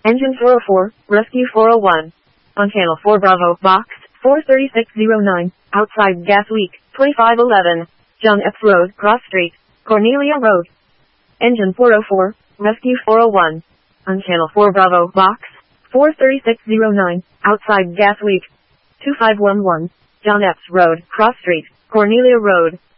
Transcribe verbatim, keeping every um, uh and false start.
Engine four oh four, Rescue four oh one. On Channel four Bravo, Box four thirty-six oh nine, outside Gas Week, twenty-five eleven, John Epps Road, Cross Street, Cornelia Road. Engine four oh four, Rescue four oh one. On Channel four Bravo, Box four thirty-six oh nine, outside Gas Week, two five one one, John Epps Road, Cross Street, Cornelia Road.